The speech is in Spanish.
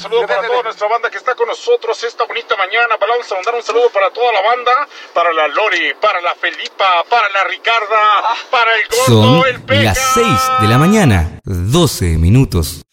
saludo para toda nuestra banda que está con nosotros esta bonita mañana. Vamos a mandar un saludo para toda la banda, para la Lori, para la Felipa, para la Ricarda, para el Gordo, Son el Peca. las 6 de la mañana, 12 minutos.